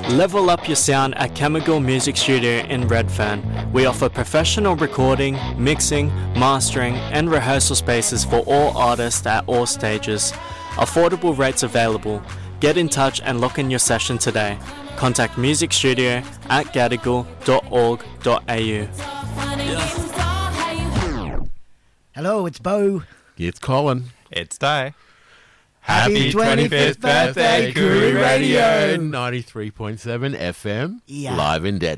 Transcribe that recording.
Level up your sound at Chemical Music Studio in Redfern. We offer professional recording, mixing, mastering and rehearsal spaces for all artists at all stages. Affordable rates available. Get in touch and lock in your session today. Contact Music Studio at gadigal.org.au. Hello, it's Bo. It's Colin. It's Di. Happy 25th birthday, Koori Radio. 93.7 FM. Yeah. Live in Dead.